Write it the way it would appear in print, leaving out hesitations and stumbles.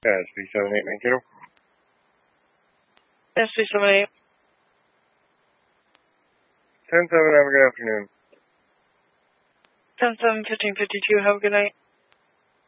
SB7890. SB78. 10-7, have a good afternoon. 10-7, 1552, have a good night.